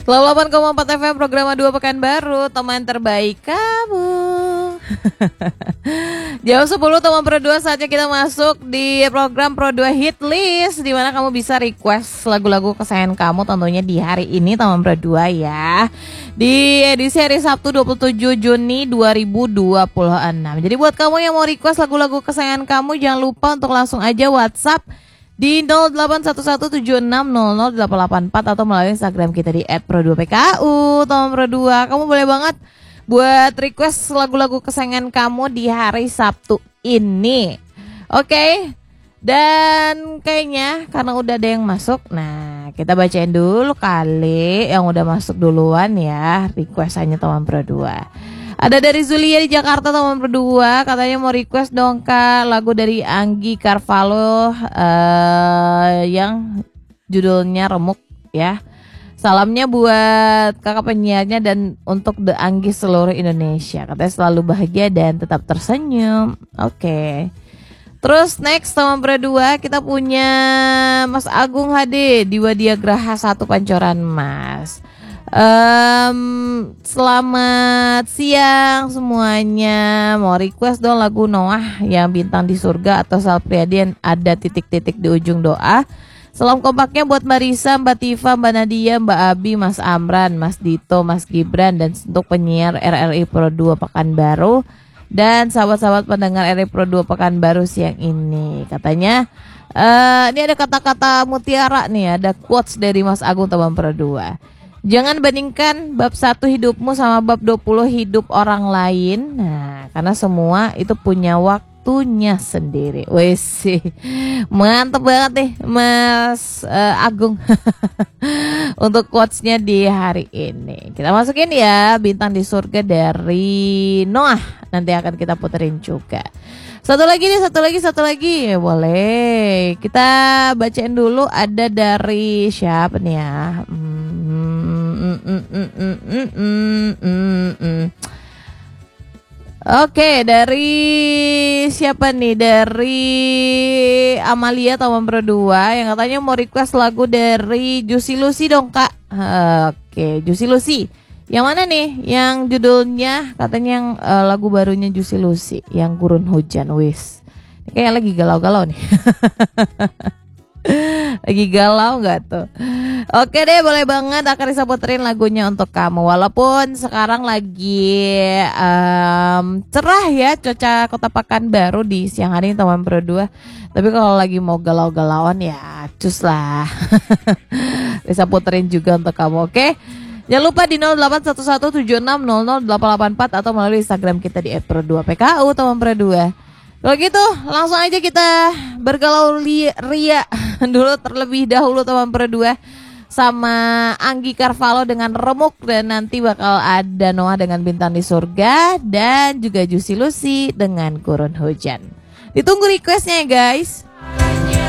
108,4 FM program 2 Pekanbaru, teman terbaik kamu. Jam 10 teman Pro 2, saatnya kita masuk di program Pro 2 Hit List, di mana kamu bisa request lagu-lagu kesayangan kamu tentunya di hari ini teman Pro 2 ya. Di edisi hari Sabtu 27 Juni 2026. Jadi buat kamu yang mau request lagu-lagu kesayangan kamu, jangan lupa untuk langsung aja WhatsApp di 081176000884 atau melalui Instagram kita di @pro2pku. Teman Pro 2, kamu boleh banget buat request lagu-lagu kesayangan kamu di hari Sabtu ini. Oke. Dan kayaknya karena udah ada yang masuk, nah kita bacain dulu kali yang udah masuk duluan ya requestannya teman Pro 2. Ada dari Zulia di Jakarta teman berdua, katanya mau request dong Kak lagu dari Anggi Carvalho yang judulnya Remuk ya. Salamnya buat kakak penyiarnya dan untuk The Anggi seluruh Indonesia. Katanya selalu bahagia dan tetap tersenyum. Oke. Terus next teman berdua kita punya Mas Agung HD di Wadiagraha 1 Pancoran Mas. Selamat siang semuanya. Mau request dong lagu Noah yang Bintang di Surga atau Sal Priadi yang ada titik-titik di ujung doa. Salam kompaknya buat Mbak Risa, Mbak Tifa, Mbak Nadia, Mbak Abi, Mas Amran, Mas Dito, Mas Gibran, dan untuk penyiar RRI Pro 2 Pekanbaru dan sahabat-sahabat pendengar RRI Pro 2 Pekanbaru siang ini. Katanya ini ada kata-kata mutiara nih, ada quotes dari Mas Agung teman Pro 2. Jangan bandingkan bab 1 hidupmu sama bab 20 hidup orang lain. Nah, karena semua itu punya waktunya sendiri. Wes, mantep banget nih Mas Agung untuk quotes-nya di hari ini. Kita masukin ya Bintang di Surga dari Noah. Nanti akan kita puterin juga. Satu lagi. Ya, boleh. Kita bacain dulu ada dari siapa nih ya? Oke, dari siapa nih? Dari Amalia teman Pro 2 yang katanya mau request lagu dari Juicy Lucy dong Kak. Oke, Juicy Lucy. Yang mana nih? Yang judulnya katanya yang lagu barunya Juicy Lucy yang Gurun Hujan. Wis. Kayak lagi galau-galau nih. Lagi galau gak tuh? Oke deh, boleh banget akan bisa puterin lagunya untuk kamu. Walaupun sekarang lagi cerah ya cuaca Kota Pekanbaru di siang hari ini teman Pro 2. Tapi kalau lagi mau galau-galauan ya cus lah. Bisa puterin juga untuk kamu, oke? Jangan lupa di 081176000884 atau melalui Instagram kita di @pro2pku teman Pro 2. Kalau gitu langsung aja kita bergalau ria dulu terlebih dahulu teman Pro 2 sama Anggi Carvalho dengan Remuk, dan nanti bakal ada Noah dengan Bintang di Surga dan juga Juicy Lucy dengan Gurun Hujan. Ditunggu requestnya ya guys.